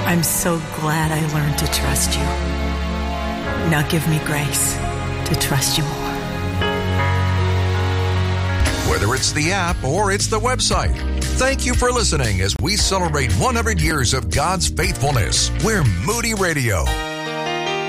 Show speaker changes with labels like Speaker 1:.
Speaker 1: I'm so glad I learned to trust you. Now give me grace to trust you more.
Speaker 2: Whether it's the app or it's the website, thank you for listening as we celebrate 100 years of God's faithfulness. We're Moody Radio.